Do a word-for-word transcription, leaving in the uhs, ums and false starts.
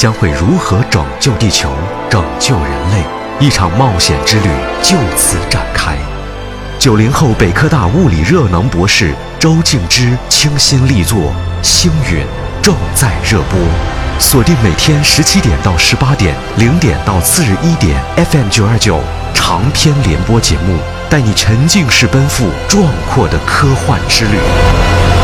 将会如何拯救地球、拯救人类？一场冒险之旅就此展开。九零后北科大物理热能博士周静之倾心力作《星陨》正在热播，锁定每天十七点到十八点、零点到次日一点 F M 九二九长篇联播节目，带你沉浸式奔赴壮阔的科幻之旅。